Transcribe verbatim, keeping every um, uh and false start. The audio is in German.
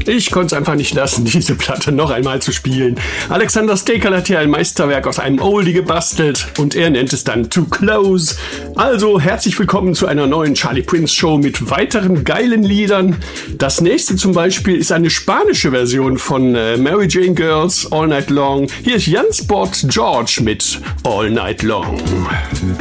Ich konnte es einfach nicht lassen, diese Platte noch einmal zu spielen. Alexander Stekal hat hier ein Meisterwerk aus einem Oldie gebastelt und er nennt es dann Too Close. Also herzlich willkommen zu einer neuen Charlie Prince Show mit weiteren geilen Liedern. Das nächste zum Beispiel ist eine spanische Version von äh, Mary Jane Girls All Night Long. Hier ist Jan Sport George mit All Night Long.